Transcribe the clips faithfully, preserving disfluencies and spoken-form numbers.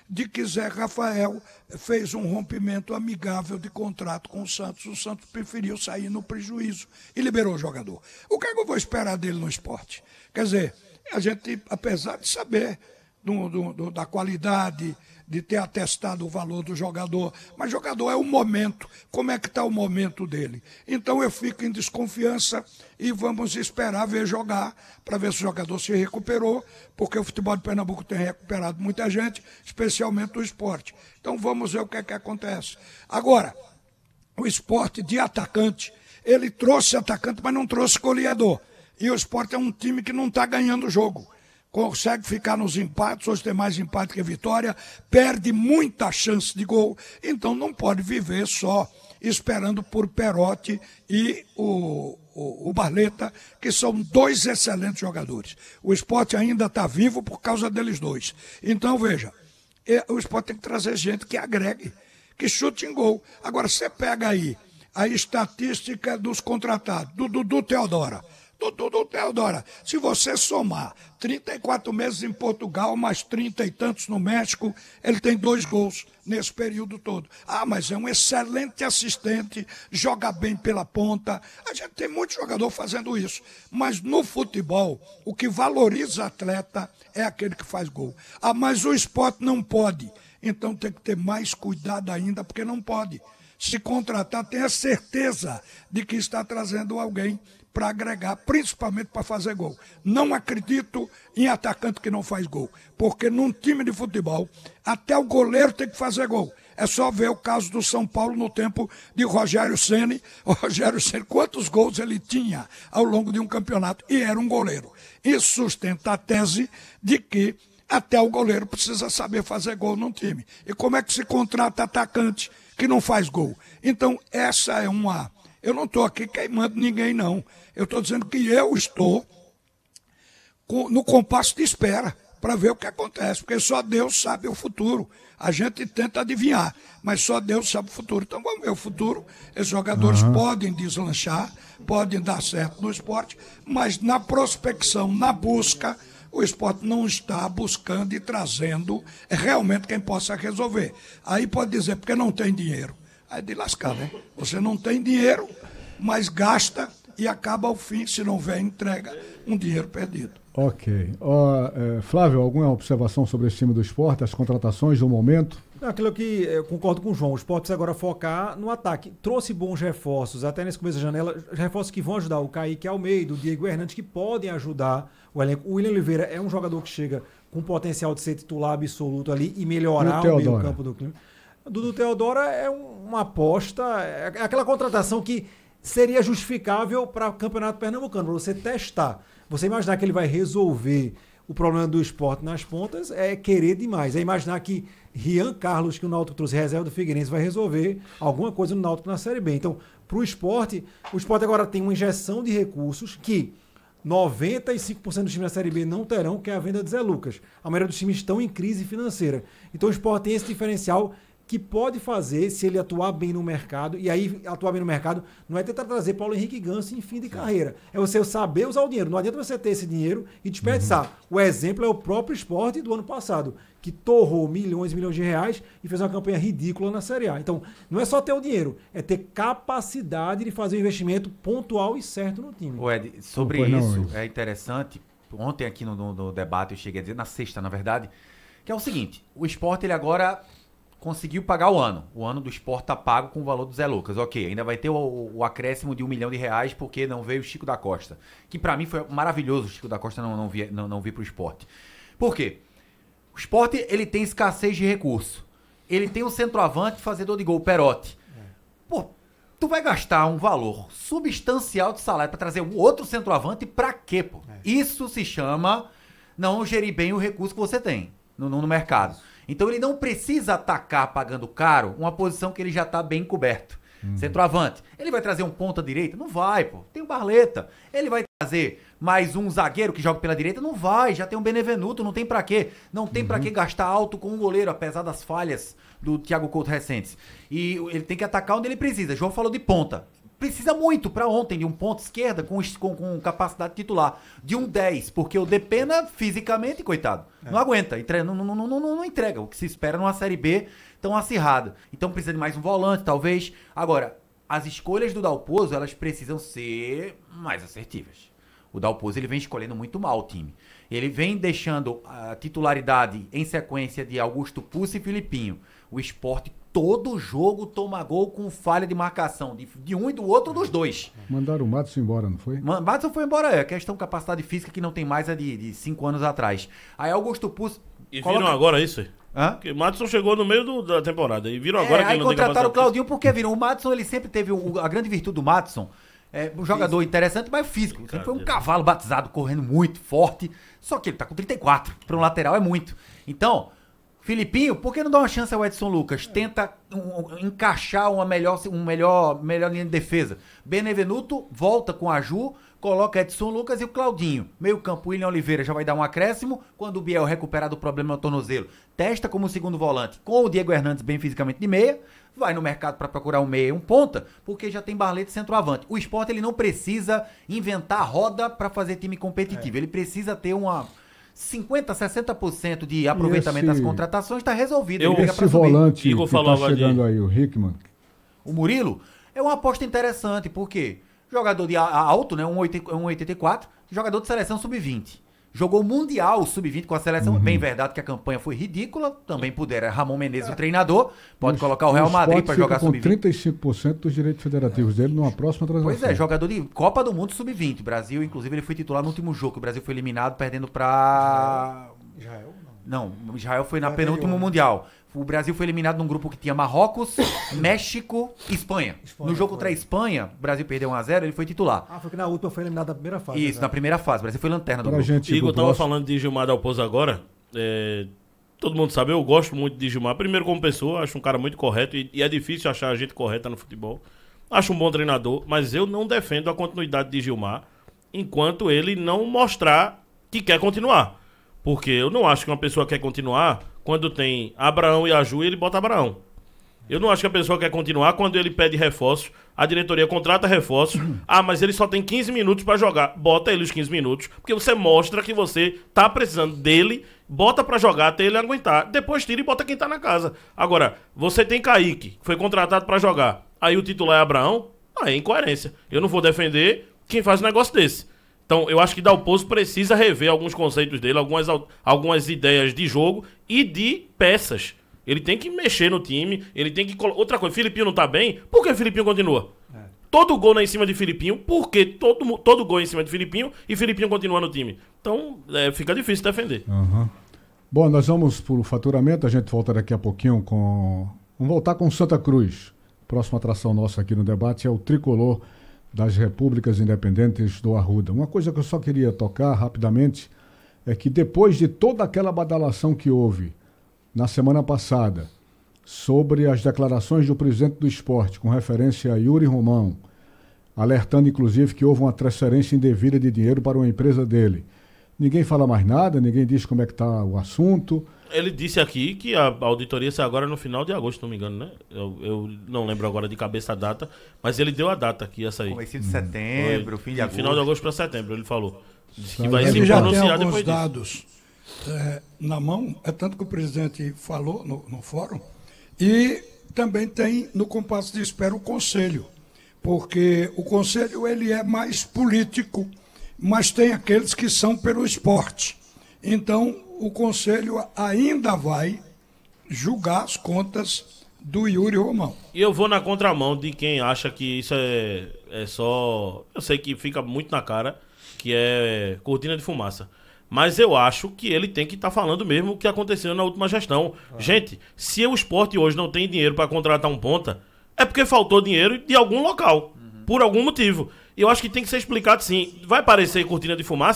de que Zé Rafael fez um rompimento amigável de contrato com o Santos. O Santos preferiu sair no prejuízo e liberou o jogador. O que é que eu vou esperar dele no esporte? Quer dizer, a gente, apesar de saber do, do, do, da qualidade, de ter atestado o valor do jogador, mas jogador é o momento, como é que está o momento dele. Então eu fico em desconfiança e vamos esperar ver jogar, para ver se o jogador se recuperou, porque o futebol de Pernambuco tem recuperado muita gente, especialmente o esporte. Então vamos ver o que é que acontece. Agora, o esporte de atacante, ele trouxe atacante, mas não trouxe goleador. E o esporte é um time que não está ganhando o jogo. Consegue ficar nos empates, hoje tem mais empate que vitória, perde muita chance de gol, então não pode viver só esperando por Perotti e o, o, o Barleta, que são dois excelentes jogadores. O esporte ainda está vivo por causa deles dois. Então, veja, o esporte tem que trazer gente que agregue, que chute em gol. Agora, você pega aí a estatística dos contratados, do Dudu Teodora. Dudu Teodora, se você somar trinta e quatro meses em Portugal, mais trinta e tantos no México, ele tem dois gols nesse período todo. Ah, mas é um excelente assistente, joga bem pela ponta. A gente tem muito jogador fazendo isso. Mas no futebol, o que valoriza atleta é aquele que faz gol. Ah, mas o esporte não pode. Então tem que ter mais cuidado ainda, porque não pode. Se contratar, tenha certeza de que está trazendo alguém para agregar, principalmente para fazer gol. Não acredito em atacante que não faz gol, porque num time de futebol, até o goleiro tem que fazer gol. É só ver o caso do São Paulo no tempo de Rogério Ceni. O Rogério Ceni, quantos gols ele tinha ao longo de um campeonato? E era um goleiro. Isso sustenta a tese de que até o goleiro precisa saber fazer gol num time. E como é que se contrata atacante que não faz gol? Então, essa é uma... Eu não estou aqui queimando ninguém, não. Eu estou dizendo que eu estou no compasso de espera para ver o que acontece, porque só Deus sabe o futuro. A gente tenta adivinhar, mas só Deus sabe o futuro. Então vamos ver o futuro. Esses jogadores uhum. podem deslanchar, podem dar certo no esporte, mas na prospecção, na busca, o esporte não está buscando e trazendo realmente quem possa resolver. Aí pode dizer, porque não tem dinheiro. Aí de lascar, né? Você não tem dinheiro, mas gasta e acaba ao fim, se não vem entrega, um dinheiro perdido. Ok. Uh, é, Flávio, alguma observação sobre esse time do esporte, as contratações do momento? Aquilo que eu concordo com o João, o esporte precisa agora focar no ataque. Trouxe bons reforços, até nesse começo da janela, reforços que vão ajudar o Kaique Almeida, o Diego Hernandes, que podem ajudar o elenco. O William Oliveira é um jogador que chega com potencial de ser titular absoluto ali e melhorar o meio campo do clima. Dudu Teodora é uma aposta, é aquela contratação que seria justificável para o Campeonato Pernambucano, para você testar. Você imaginar que ele vai resolver o problema do esporte nas pontas é querer demais. É imaginar que Rian Carlos, que o Náutico trouxe reserva do Figueirense, vai resolver alguma coisa no Náutico na Série B. Então, para o esporte, o esporte agora tem uma injeção de recursos que noventa e cinco por cento dos times da Série B não terão, que é a venda de Zé Lucas. A maioria dos times estão em crise financeira. Então, o esporte tem esse diferencial que pode fazer se ele atuar bem no mercado, e aí atuar bem no mercado não é tentar trazer Paulo Henrique Ganso em fim de carreira, é você saber usar o dinheiro, não adianta você ter esse dinheiro e desperdiçar. Uhum. O exemplo é o próprio esporte do ano passado, que torrou milhões e milhões de reais e fez uma campanha ridícula na Série A. Então, não é só ter o dinheiro, é ter capacidade de fazer um investimento pontual e certo no time. O Ed, sobre isso, é interessante, ontem aqui no, no, no debate eu cheguei a dizer, na sexta na verdade, que é o seguinte, o esporte ele agora conseguiu pagar o ano. O ano do esporte tá pago com o valor do Zé Lucas. Ok, ainda vai ter o, o acréscimo de um milhão de reais porque não veio o Chico da Costa. Que pra mim foi maravilhoso o Chico da Costa não, não, vir, não, não vir pro esporte. Por quê? O esporte ele tem escassez de recurso. Ele tem um centroavante fazedor de gol, Perotti. Pô, tu vai gastar um valor substancial de salário pra trazer um outro centroavante pra quê, pô? Isso se chama não gerir bem o recurso que você tem no, no, no mercado. Então ele não precisa atacar pagando caro uma posição que ele já está bem coberto. Uhum. Centroavante. Ele vai trazer um ponta direita? Não vai, pô. Tem o Barleta. Ele vai trazer mais um zagueiro que joga pela direita? Não vai. Já tem um Benevenuto. Não tem pra quê. Não tem uhum. pra que gastar alto com um goleiro, apesar das falhas do Thiago Couto recentes. E ele tem que atacar onde ele precisa. João falou de ponta. precisa muito para ontem de um ponto esquerda com, com, com capacidade titular, de um dez, porque o Depena fisicamente, coitado, é. não aguenta, entre, não, não, não, não, não entrega o que se espera numa Série B tão acirrada. Então precisa de mais um volante, talvez. Agora, as escolhas do Dalpozo, elas precisam ser mais assertivas. O Dalpozo, ele vem escolhendo muito mal o time. Ele vem deixando a titularidade em sequência de Augusto Pucci e Filipinho. O Sport todo jogo toma gol com falha de marcação, de, de um e do outro dos dois. Mandaram o Matos embora, não foi? Man, Matos foi embora, é questão de capacidade física que não tem mais a de, de cinco anos atrás. Aí Augusto Pucci... E coloca... viram agora isso? Hã? Porque o Matson chegou no meio do, da temporada. E viram agora é, que aí ele não contrataram o Claudinho porque viram. O Matson, ele sempre teve o, a grande virtude do Matson. É um jogador físico. Interessante, mas físico. Sempre foi um cavalo batizado, correndo muito, forte. Só que ele tá com trinta e quatro. Para um lateral é muito. Então, Filipinho, por que não dá uma chance ao Edson Lucas? Tenta um, um, encaixar uma melhor, um melhor, melhor linha de defesa. Benevenuto volta com a Ju, coloca Edson Lucas e o Claudinho. Meio campo, William Oliveira já vai dar um acréscimo. Quando o Biel recuperar do problema no tornozelo, testa como segundo volante com o Diego Hernandes bem fisicamente de meia. Vai no mercado para procurar um meia e um ponta, porque já tem Barlete centroavante. O Sport, ele não precisa inventar roda para fazer time competitivo. É. Ele precisa ter uma cinquenta, sessenta por cento de aproveitamento esse... das contratações, está resolvido. Eu, esse volante que está chegando de... aí, o Hickman. O Murilo é uma aposta interessante, porque jogador de alto, né, um e oitenta e quatro, jogador de seleção sub vinte. Jogou o Mundial sub vinte com a seleção. Uhum. Bem verdade que a campanha foi ridícula. Também puderam. Ramon Menezes, é. o treinador. Pode o, colocar o Real Madrid para jogar sub vinte. Com trinta e cinco por cento dos direitos federativos dele numa próxima transação. Pois é, jogador de Copa do Mundo sub vinte. Brasil, inclusive, ele foi titular no último jogo. O Brasil foi eliminado perdendo para... Israel? Não, Israel foi na penúltimo Mundial. O Brasil foi eliminado num grupo que tinha Marrocos, México e Espanha. Espanha. No jogo contra a Espanha, o Brasil perdeu um a zero, ele foi titular. Ah, foi que na última foi eliminado na primeira fase. Isso, né? Na primeira fase. O Brasil foi lanterna do pra grupo. Gente, Igor, tava falando de Gilmar Dalpozo agora. É, todo mundo sabe, eu gosto muito de Gilmar. Primeiro como pessoa, acho um cara muito correto e, e é difícil achar gente correta no futebol. Acho um bom treinador, mas eu não defendo a continuidade de Gilmar enquanto ele não mostrar que quer continuar. Porque eu não acho que uma pessoa quer continuar quando tem Abraão e Aju e ele bota Abraão. Eu não acho que a pessoa quer continuar quando ele pede reforços, a diretoria contrata reforços. Ah, mas ele só tem quinze minutos pra jogar. Bota ele os quinze minutos, porque você mostra que você tá precisando dele, bota pra jogar até ele aguentar. Depois tira e bota quem tá na casa. Agora, você tem Kaique, que foi contratado pra jogar. Aí o titular é Abraão, aí é incoerência. Eu não vou defender quem faz um negócio desse. Então, eu acho que Dalpozo precisa rever alguns conceitos dele, algumas, algumas ideias de jogo e de peças. Ele tem que mexer no time, ele tem que... Outra coisa, Filipinho não tá bem, por que Filipinho continua? É. Todo gol não é em cima de Filipinho, por que todo, todo gol é em cima de Filipinho e Filipinho continua no time? Então, é, fica difícil defender. Uhum. Bom, nós vamos pro faturamento, a gente volta daqui a pouquinho com... Vamos voltar com Santa Cruz. Próxima atração nossa aqui no debate é o Tricolor das Repúblicas Independentes do Arruda. Uma coisa que eu só queria tocar rapidamente é que depois de toda aquela badalação que houve na semana passada sobre as declarações do presidente do esporte com referência a Yuri Romão, alertando inclusive que houve uma transferência indevida de dinheiro para uma empresa dele, ninguém fala mais nada, ninguém diz como é que está o assunto. Ele disse aqui que a auditoria sai agora no final de agosto, se não me engano, né? Eu, eu não lembro agora de cabeça a data, mas ele deu a data que ia sair. Comecinho de setembro, fim de agosto. Final de agosto para setembro, ele falou. Disse que vai se pronunciar depois disso. Dados é, na mão, é tanto que o presidente falou no, no fórum, e também tem no compasso de espera o conselho, porque o conselho ele é mais político, mas tem aqueles que são pelo esporte. Então, o Conselho ainda vai julgar as contas do Yuri Romão. E eu vou na contramão de quem acha que isso é, é só... Eu sei que fica muito na cara, que é cortina de fumaça. Mas eu acho que ele tem que estar tá falando mesmo o que aconteceu na última gestão. Ah. Gente, se o esporte hoje não tem dinheiro para contratar um ponta, é porque faltou dinheiro de algum local, uhum. por algum motivo. E eu acho que tem que ser explicado sim. Vai parecer cortina de fumaça?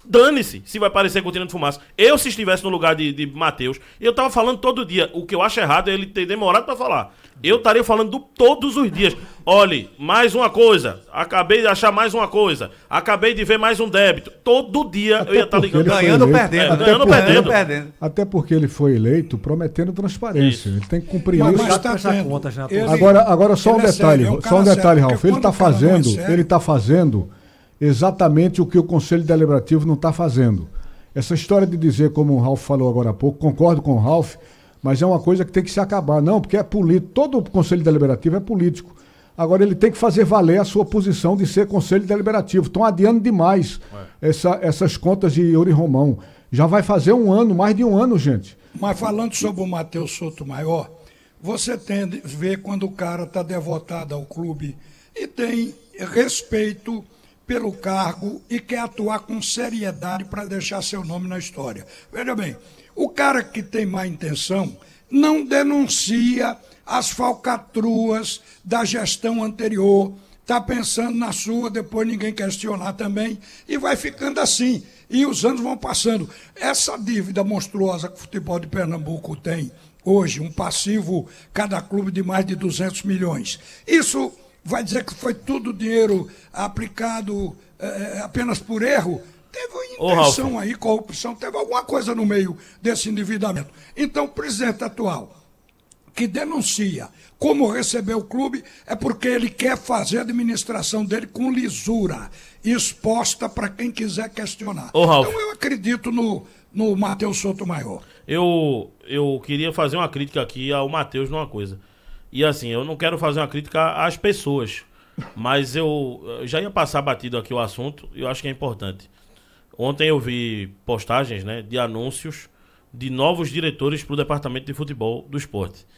Dane-se se vai parecer cortina de fumaça. Eu, se estivesse no lugar de, de Matheus, eu tava falando todo dia. O que eu acho errado é ele ter demorado pra falar. Eu estaria falando do, todos os dias. Olhe, mais uma coisa. Acabei de achar mais uma coisa. Acabei de ver mais um débito. Todo dia Até eu ia estar ligando. Ganhando ou eleito, perdendo. É, ganhando ou perdendo. perdendo. Até porque ele foi eleito prometendo transparência. Ele tem que cumprir Mas, isso. mas Já tá prestar tendo. conta, já. Ele- Agora, agora só um ele é detalhe, sério, é um só um cara detalhe, sério, Ralf. porque Ele está quando o cara não é fazendo, sério- ele está fazendo exatamente o que o Conselho Deliberativo não está fazendo. Essa história de dizer, como o Ralf falou agora há pouco, concordo com o Ralf, mas é uma coisa que tem que se acabar. Não, porque é político. Todo o Conselho Deliberativo é político. Agora ele tem que fazer valer a sua posição de ser Conselho Deliberativo. Estão adiando demais essa, essas contas de Yuri Romão. Já vai fazer um ano, mais de um ano, gente. Mas falando sobre o Matheus Sotomayor, você tem de ver quando o cara está devotado ao clube e tem respeito pelo cargo e quer atuar com seriedade para deixar seu nome na história. Veja bem, o cara que tem má intenção não denuncia as falcatruas da gestão anterior, está pensando na sua, depois ninguém questionar também, e vai ficando assim. E os anos vão passando. Essa dívida monstruosa que o futebol de Pernambuco tem hoje, um passivo, cada clube de mais de duzentos milhões. Isso vai dizer que foi tudo dinheiro aplicado eh, apenas por erro? Teve Ô, intenção Ralf. aí, corrupção, teve alguma coisa no meio desse endividamento. Então, o presidente atual, que denuncia como recebeu o clube, é porque ele quer fazer a administração dele com lisura, exposta para quem quiser questionar. Ô, Ralf. Então eu acredito no, no Matheus Sotomayor. Eu, eu queria fazer uma crítica aqui ao Matheus numa coisa. E assim, eu não quero fazer uma crítica às pessoas, mas eu, eu já ia passar batido aqui o assunto e eu acho que é importante. Ontem eu vi postagens, né, de anúncios de novos diretores para o departamento de futebol do esporte.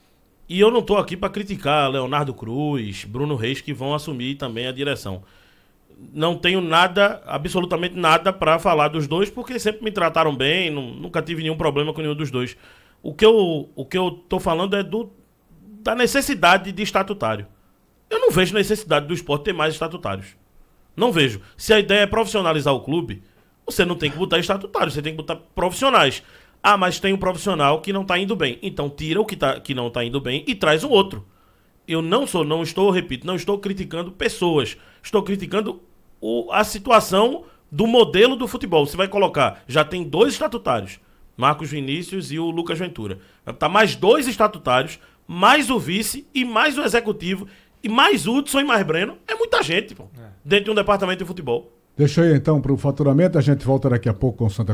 E eu não estou aqui para criticar Leonardo Cruz, Bruno Reis, que vão assumir também a direção. Não tenho nada, absolutamente nada para falar dos dois, porque sempre me trataram bem, não, nunca tive nenhum problema com nenhum dos dois. O que eu o que eu tô falando é do, da necessidade de estatutário. Eu não vejo necessidade do esporte ter mais estatutários. Não vejo. Se a ideia é profissionalizar o clube, você não tem que botar estatutários, você tem que botar profissionais. Ah, mas tem um profissional que não está indo bem. Então tira o que, tá, que não está indo bem e traz o outro. Eu não sou, não estou, repito, não estou criticando pessoas. Estou criticando o, a situação do modelo do futebol. Você vai colocar, já tem dois estatutários, Marcos Vinícius e o Lucas Ventura. Vai botar mais dois estatutários, mais o vice e mais o executivo, e mais Hudson e mais Breno. É muita gente, pô, é. dentro de um departamento de futebol. Deixa eu ir então para o faturamento, a gente volta daqui a pouco com o Santa